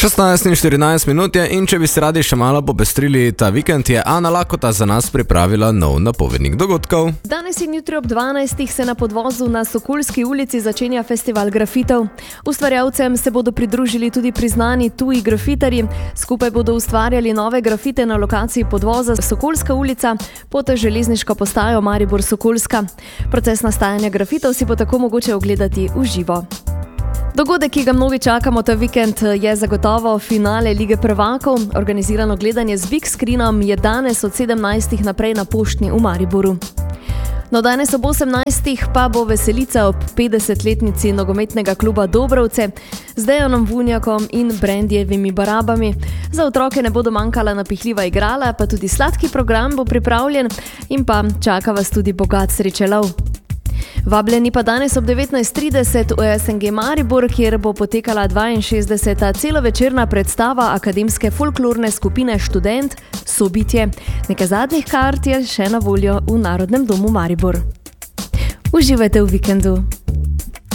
16:14 je in če bi se radi še malo popestrili ta vikend, je Ana Lakota za nas pripravila nov napovednik dogodkov. Danes in jutri ob 12. se na podvozu na Sokolski ulici začenja festival grafitov. Ustvarjalcem se bodo pridružili tudi priznani tuji grafitarji. Skupaj bodo ustvarjali nove grafite na lokaciji podvoza Sokolska ulica pod železniško postajo Maribor-Sokolska. Proces nastajanja grafitov si bo tako mogoče ogledati v živo. Dogodek, ki ga mnogi čakamo ta vikend, je zagotovo finale Lige prvakov. Organizirano gledanje z Big Screenom je danes od 17. naprej na Poštni v Mariboru. No, danes ob 18. pa bo veselica ob 50-letnici nogometnega kluba Dobrovce z Dejanom Vunjakom in Brendijevimi barabami. Za otroke ne bodo manjkala napihljiva igrala, pa tudi sladki program bo pripravljen in pa čaka vas tudi bogat srečelov. Vabljeni pa danes ob 19:30 v SNG Maribor, kjer bo potekala 62. celovečerna predstava akademske folklorne skupine Študent Sobitje. Nekaj zadnjih kart je še na voljo v Narodnem domu Maribor. Uživajte v vikendu!